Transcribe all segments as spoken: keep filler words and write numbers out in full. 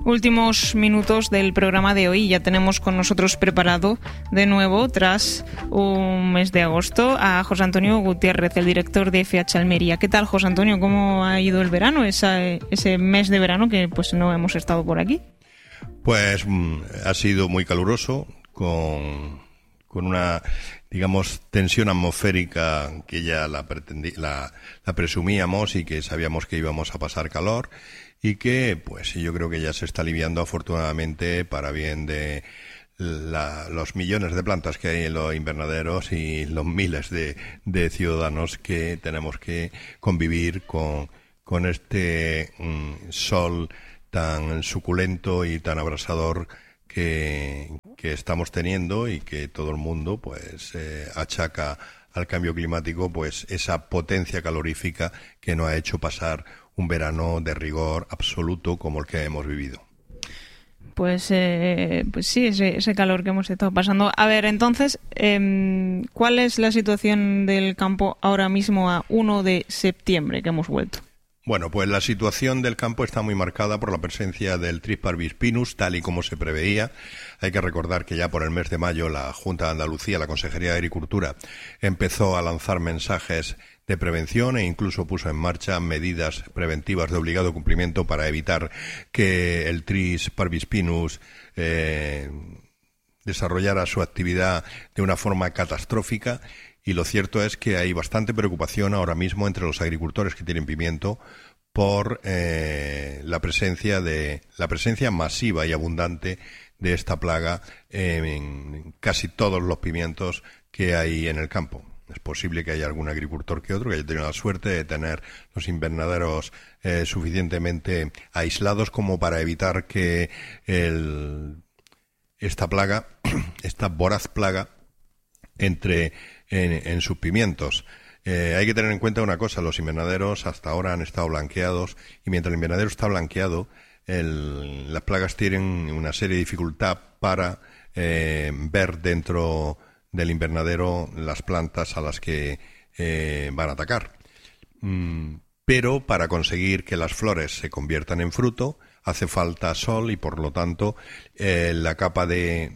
Últimos minutos del programa de hoy. Ya tenemos con nosotros preparado de nuevo, tras un mes de agosto, a José Antonio Gutiérrez, el director de F H Almería. ¿Qué tal, José Antonio? ¿Cómo ha ido el verano, esa, ese mes de verano que pues no hemos estado por aquí? Pues ha sido muy caluroso, con, con una, digamos, tensión atmosférica que ya la, pretendí, la, la presumíamos y que sabíamos que íbamos a pasar calor. Y que, pues, yo creo que ya se está aliviando afortunadamente para bien de la, los millones de plantas que hay en los invernaderos y los miles de, de ciudadanos que tenemos que convivir con, con este mm, sol tan suculento y tan abrasador que, que estamos teniendo y que todo el mundo, pues, eh, achaca al cambio climático, pues, esa potencia calorífica que nos ha hecho pasar un verano de rigor absoluto como el que hemos vivido. Pues, eh, pues sí, ese, ese calor que hemos estado pasando. A ver, entonces, eh, ¿cuál es la situación del campo ahora mismo a uno de septiembre que hemos vuelto? Bueno, pues la situación del campo está muy marcada por la presencia del Trix parvispinus, tal y como se preveía. Hay que recordar que ya por el mes de mayo la Junta de Andalucía, la Consejería de Agricultura, empezó a lanzar mensajes de prevención e incluso puso en marcha medidas preventivas de obligado cumplimiento para evitar que el Trix parvispinus eh, desarrollara su actividad de una forma catastrófica. Y lo cierto es que hay bastante preocupación ahora mismo entre los agricultores que tienen pimiento por eh, la presencia de la presencia masiva y abundante de esta plaga en casi todos los pimientos que hay en el campo. Es posible que haya algún agricultor que otro que haya tenido la suerte de tener los invernaderos eh, suficientemente aislados como para evitar que el, esta plaga, esta voraz plaga, entre en, en sus pimientos. Eh, hay que tener en cuenta una cosa: los invernaderos hasta ahora han estado blanqueados y mientras el invernadero está blanqueado, el, las plagas tienen una serie de dificultad para eh, ver dentro del invernadero las plantas a las que eh, van a atacar. Mm, pero para conseguir que las flores se conviertan en fruto hace falta sol y por lo tanto eh, la capa de,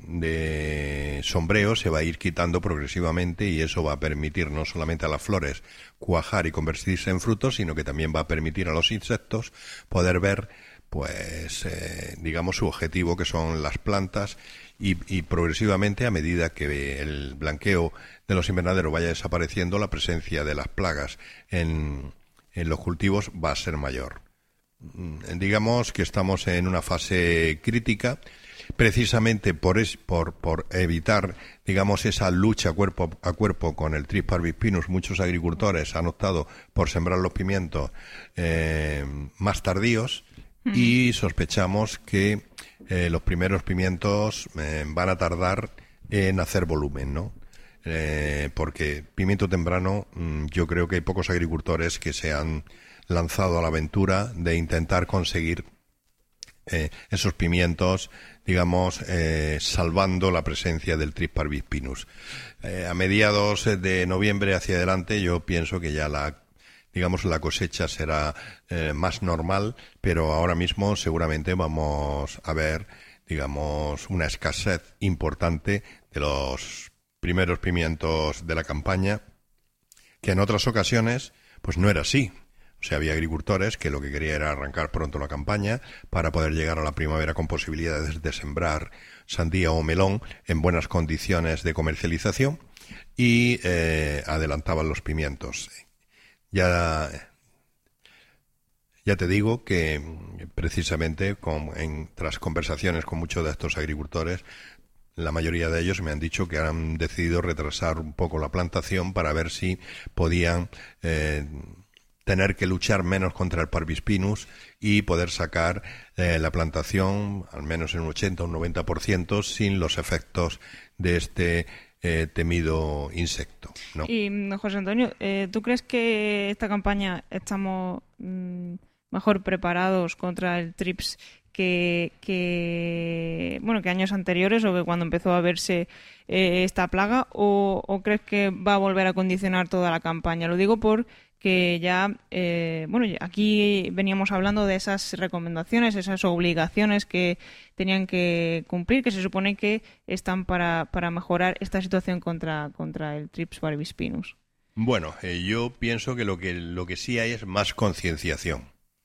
de sombreo se va a ir quitando progresivamente y eso va a permitir no solamente a las flores cuajar y convertirse en frutos, sino que también va a permitir a los insectos poder ver, pues, eh, digamos, su objetivo, que son las plantas, y, y progresivamente, a medida que el blanqueo de los invernaderos vaya desapareciendo, la presencia de las plagas en, en los cultivos va a ser mayor. Digamos que estamos en una fase crítica, precisamente por, es, por, por evitar, digamos, esa lucha cuerpo a cuerpo con el Trix parvispinus. Muchos agricultores han optado por sembrar los pimientos eh, más tardíos mm. y sospechamos que eh, los primeros pimientos eh, van a tardar en hacer volumen, ¿no? Eh, porque pimiento temprano, mmm, yo creo que hay pocos agricultores que se han lanzado a la aventura de intentar conseguir eh, esos pimientos, digamos, eh, salvando la presencia del Trix parvispinus. Eh, a mediados de noviembre hacia adelante yo pienso que ya la, digamos, la cosecha será eh, más normal, pero ahora mismo seguramente vamos a ver, digamos, una escasez importante de los primeros pimientos de la campaña, que en otras ocasiones pues no era así. O sea, había agricultores que lo que querían era arrancar pronto la campaña para poder llegar a la primavera con posibilidades de sembrar sandía o melón en buenas condiciones de comercialización y eh, adelantaban los pimientos. Ya, ya te digo que precisamente con, en, tras conversaciones con muchos de estos agricultores, la mayoría de ellos me han dicho que han decidido retrasar un poco la plantación para ver si podían eh, tener que luchar menos contra el parvispinus y poder sacar eh, la plantación al menos en un ochenta o un noventa por ciento sin los efectos de este eh, temido insecto, ¿no? Y José Antonio, eh, ¿tú crees que esta campaña estamos mmm, mejor preparados contra el Trix que, que bueno que años anteriores o que cuando empezó a verse eh, esta plaga, o, o crees que va a volver a condicionar toda la campaña? Lo digo por que ya, eh, bueno, aquí veníamos hablando de esas recomendaciones, esas obligaciones que tenían que cumplir, que se supone que están para, para mejorar esta situación contra, contra el Trips barbispinus. Bueno, eh, yo pienso que lo que lo que sí hay es más concienciación.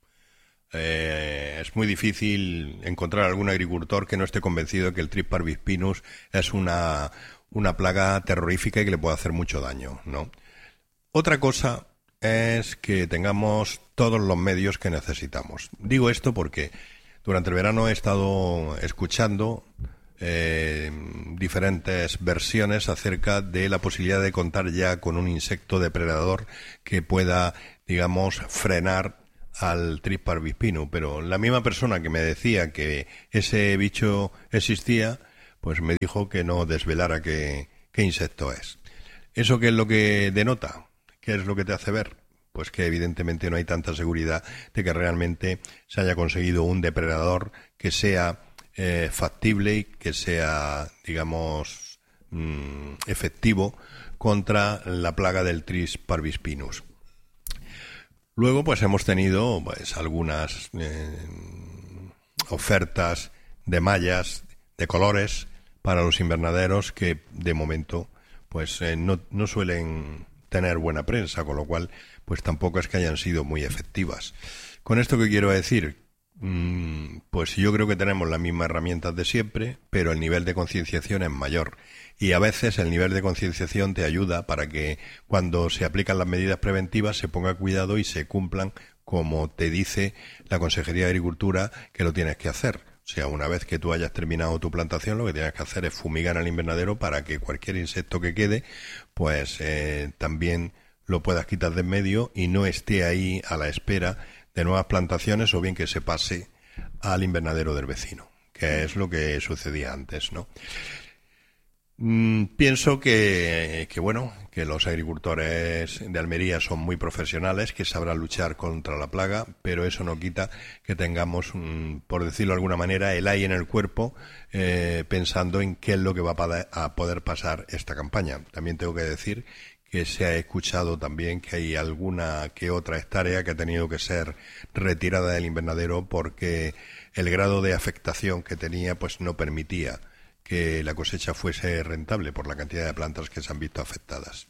Eh, es muy difícil encontrar algún agricultor que no esté convencido de que el Trips barbispinus es una, una plaga terrorífica y que le puede hacer mucho daño, ¿no? Otra cosa es que tengamos todos los medios que necesitamos. Digo esto porque durante el verano he estado escuchando eh, diferentes versiones acerca de la posibilidad de contar ya con un insecto depredador que pueda, digamos, frenar al Trips barbispinus, pero la misma persona que me decía que ese bicho existía, pues me dijo que no desvelara qué, qué insecto es. ¿Eso qué es lo que denota? ¿Qué es lo que te hace ver? Pues que evidentemente no hay tanta seguridad de que realmente se haya conseguido un depredador que sea eh, factible y que sea, digamos, mmm, efectivo contra la plaga del Trips barbispinus. Luego, pues hemos tenido pues algunas eh, ofertas de mallas, de colores para los invernaderos que de momento pues eh, no, no suelen tener buena prensa, con lo cual pues tampoco es que hayan sido muy efectivas. ¿Con esto qué quiero decir? Mm, pues yo creo que tenemos las mismas herramientas de siempre, pero el nivel de concienciación es mayor. Y a veces el nivel de concienciación te ayuda para que cuando se aplican las medidas preventivas se ponga cuidado y se cumplan como te dice la Consejería de Agricultura que lo tienes que hacer. O sea, una vez que tú hayas terminado tu plantación, lo que tienes que hacer es fumigar el invernadero para que cualquier insecto que quede, pues eh, también lo puedas quitar de en medio y no esté ahí a la espera de nuevas plantaciones o bien que se pase al invernadero del vecino, que es lo que sucedía antes, ¿no? Mm, pienso que, que, bueno, que los agricultores de Almería son muy profesionales, que sabrán luchar contra la plaga, pero eso no quita que tengamos, mm, por decirlo de alguna manera, el aire en el cuerpo, eh, pensando en qué es lo que va a, a poder pasar esta campaña. También tengo que decir que se ha escuchado también que hay alguna que otra hectárea que ha tenido que ser retirada del invernadero porque el grado de afectación que tenía pues no permitía que la cosecha fuese rentable por la cantidad de plantas que se han visto afectadas.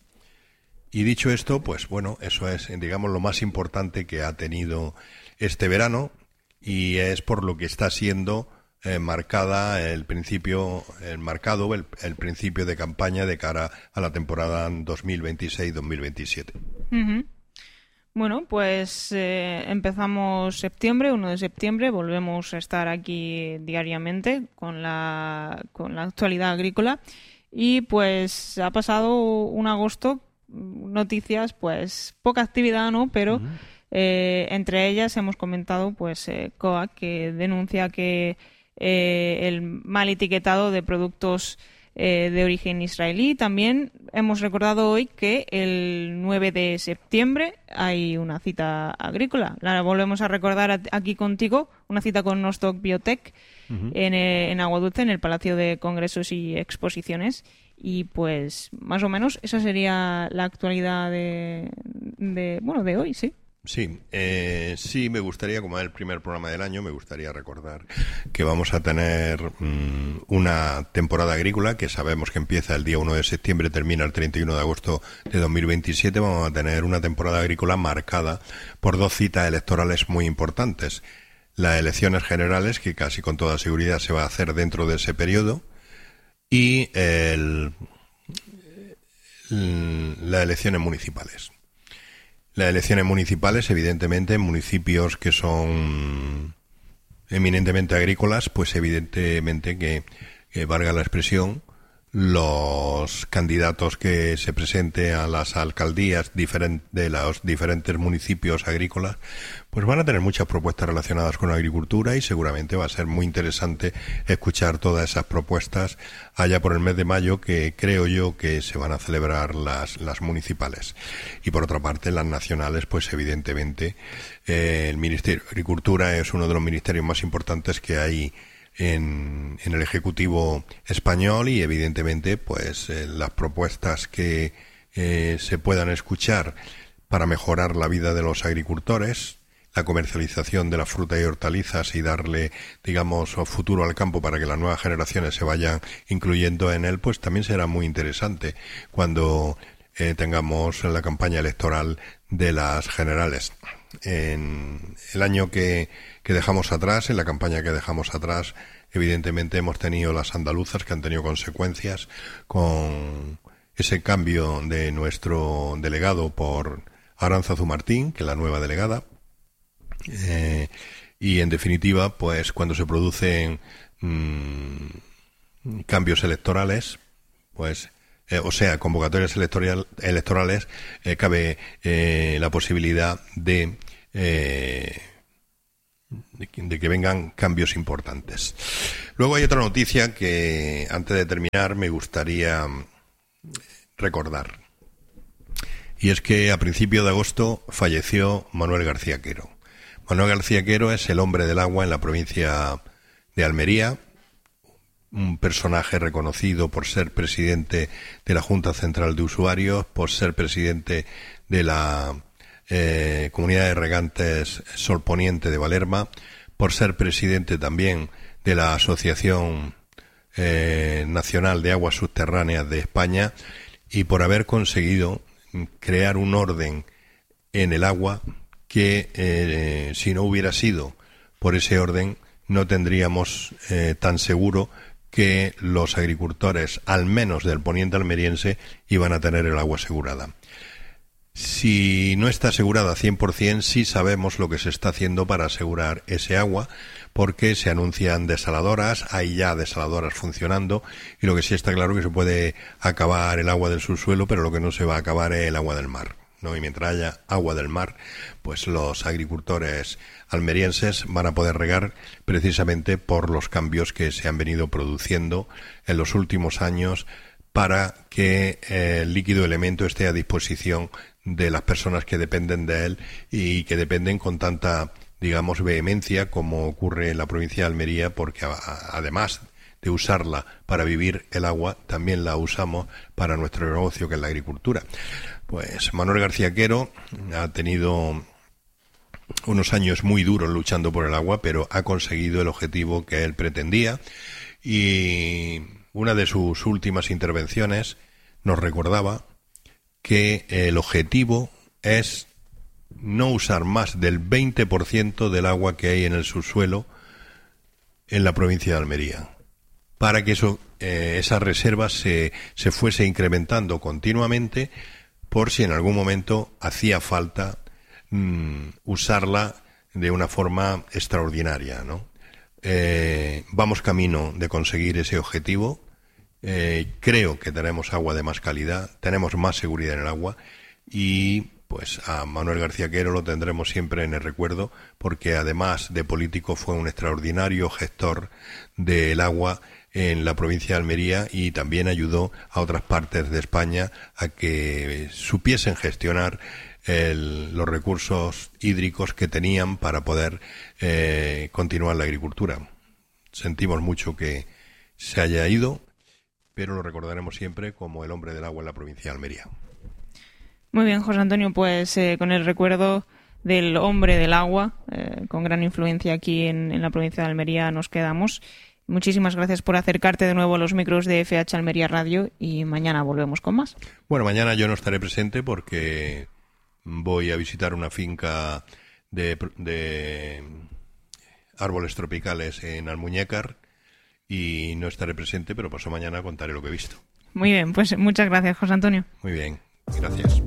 Y dicho esto, pues bueno, eso es, digamos, lo más importante que ha tenido este verano y es por lo que está siendo eh, marcada el principio, el marcado el, el principio de campaña de cara a la temporada dos mil veintiséis dos mil veintisiete. Uh-huh. Bueno, pues eh, empezamos septiembre, uno de septiembre, volvemos a estar aquí diariamente con la, con la actualidad agrícola y pues ha pasado un agosto, noticias, pues poca actividad, ¿no? Pero uh-huh. eh, entre ellas hemos comentado pues eh, C O A C que denuncia que eh, el mal etiquetado de productos Eh, de origen israelí. También hemos recordado hoy que el nueve de septiembre hay una cita agrícola. La volvemos a recordar aquí contigo, una cita con Nostoc Biotech uh-huh. en, en Agua Dulce, en el Palacio de Congresos y Exposiciones. Y pues más o menos esa sería la actualidad de, de bueno, de hoy, sí. Sí, eh, sí, me gustaría, como es el primer programa del año, me gustaría recordar que vamos a tener mmm, una temporada agrícola que sabemos que empieza el día uno de septiembre, termina el treinta y uno de agosto de dos mil veintisiete. Vamos a tener una temporada agrícola marcada por dos citas electorales muy importantes. Las elecciones generales, que casi con toda seguridad se va a hacer dentro de ese periodo, y el, el, las elecciones municipales. Las elecciones municipales, evidentemente, en municipios que son eminentemente agrícolas, pues evidentemente que, que valga la expresión, los candidatos que se presenten a las alcaldías diferent, de los diferentes municipios agrícolas, pues van a tener muchas propuestas relacionadas con la agricultura y seguramente va a ser muy interesante escuchar todas esas propuestas allá por el mes de mayo, que creo yo que se van a celebrar las, las municipales. Y por otra parte, las nacionales, pues evidentemente eh, el Ministerio de Agricultura es uno de los ministerios más importantes que hay En, en el Ejecutivo español y evidentemente pues eh, las propuestas que eh, se puedan escuchar para mejorar la vida de los agricultores, la comercialización de la fruta y hortalizas y darle, digamos, futuro al campo para que las nuevas generaciones se vayan incluyendo en él, pues también será muy interesante cuando eh, tengamos la campaña electoral de las generales. En el año que, que dejamos atrás, en la campaña que dejamos atrás, evidentemente hemos tenido las andaluzas que han tenido consecuencias con ese cambio de nuestro delegado por Aránzazu Martín, que es la nueva delegada. Eh, y en definitiva, pues cuando se producen mmm, cambios electorales, pues eh, o sea, convocatorias electoral, electorales, eh, cabe eh, la posibilidad de, eh, de, de que vengan cambios importantes. Luego hay otra noticia que antes de terminar me gustaría recordar, y es que a principios de agosto falleció Manuel García Quero. Manuel García Quero es el hombre del agua en la provincia de Almería, un personaje reconocido por ser presidente de la Junta Central de Usuarios, por ser presidente de la eh, Comunidad de Regantes Sol Poniente de Valerma, por ser presidente también de la Asociación eh, Nacional de Aguas Subterráneas de España, y por haber conseguido crear un orden en el agua que eh, si no hubiera sido por ese orden no tendríamos eh, tan seguro que los agricultores, al menos del poniente almeriense, iban a tener el agua asegurada. Si no está asegurada cien por ciento, sí sabemos lo que se está haciendo para asegurar ese agua, porque se anuncian desaladoras, hay ya desaladoras funcionando, y lo que sí está claro es que se puede acabar el agua del subsuelo, pero lo que no se va a acabar es el agua del mar, ¿no? Y mientras haya agua del mar, pues los agricultores almerienses van a poder regar, precisamente por los cambios que se han venido produciendo en los últimos años para que el líquido elemento esté a disposición de las personas que dependen de él y que dependen con tanta, digamos, vehemencia como ocurre en la provincia de Almería, porque a, a, además de usarla para vivir el agua, también la usamos para nuestro negocio, que es la agricultura. Pues Manuel García Quero ha tenido unos años muy duros luchando por el agua, pero ha conseguido el objetivo que él pretendía, y una de sus últimas intervenciones nos recordaba que el objetivo es no usar más del veinte por ciento del agua que hay en el subsuelo en la provincia de Almería, para que eso, eh, esas reservas se, se fuese incrementando continuamente, por si en algún momento hacía falta mmm, usarla de una forma extraordinaria, ¿no? Eh, vamos camino de conseguir ese objetivo. Eh, creo que tenemos agua de más calidad, tenemos más seguridad en el agua, y pues a Manuel García Quero lo tendremos siempre en el recuerdo, porque además de político fue un extraordinario gestor del agua en la provincia de Almería, y también ayudó a otras partes de España a que supiesen gestionar el, los recursos hídricos que tenían para poder eh, continuar la agricultura. Sentimos mucho que se haya ido, pero lo recordaremos siempre como el hombre del agua en la provincia de Almería. Muy bien, José Antonio, pues eh, con el recuerdo del hombre del agua, eh, con gran influencia aquí en, en la provincia de Almería, nos quedamos. Muchísimas gracias por acercarte de nuevo a los micros de F H Almería Radio, y mañana volvemos con más. Bueno, mañana yo no estaré presente porque voy a visitar una finca de, de árboles tropicales en Almuñécar, y no estaré presente, pero paso mañana contaré lo que he visto. Muy bien, pues muchas gracias, José Antonio. Muy bien, gracias.